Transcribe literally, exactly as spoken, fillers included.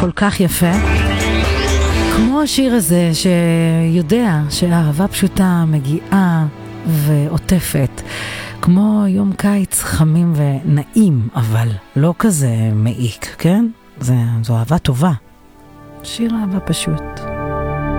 כל כך יפה. כמו השיר הזה שיודע שהאהבה פשוטה מגיעה ועוטפת. כמו יום קיץ חמים ונעים, אבל לא כזה מעיק, כן? זה, זו אהבה טובה. שיר אהבה פשוט.